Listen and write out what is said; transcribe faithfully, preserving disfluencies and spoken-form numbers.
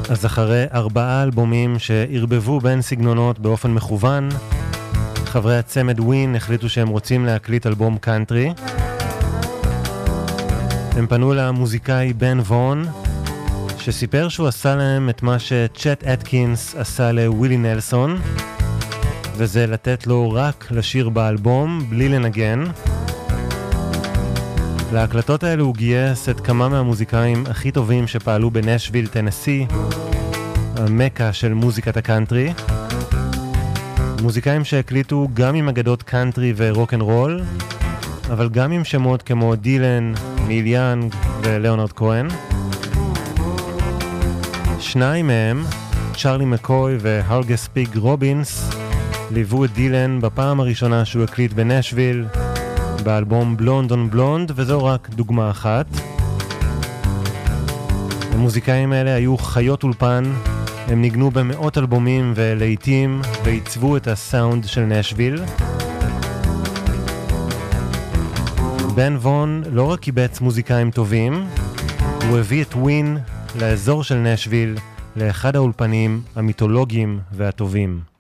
אז אחרי ארבעה אלבומים שערבבו בין סגנונות באופן מכוון, חברי הצמד ווין החליטו שהם רוצים להקליט אלבום קאנטרי. הם פנו למוזיקאי בן וון, שסיפר שהוא עשה להם את מה שצ'ט אטקינס עשה לווילי נלסון, וזה לתת לו רק לשיר באלבום בלי לנגן. להקלטות האלו הוא גייס את כמה מהמוזיקאים הכי טובים שפעלו בנשוויל, טנסי, המקה של מוזיקת הקאנטרי. מוזיקאים שהקליטו גם עם אגדות קאנטרי ורוק'נ'רול, אבל גם עם שמות כמו דילן, ניל יאנג ולאונרד כהן. שניים מהם, צ'רלי מקוי והרגס פיג רובינס, ליוו את דילן בפעם הראשונה שהוא הקליט בנשוויל, באלבום בלונד און בלונד, וזו רק דוגמה אחת. המוזיקאים האלה היו חיות אולפן, הם ניגנו במאות אלבומים ולעיתים, ועיצבו את הסאונד של נשוויל. בן וון לא רק קיבץ מוזיקאים טובים, הוא הביא את ווין לאזור של נשוויל, לאחד האולפנים המיתולוגיים והטובים.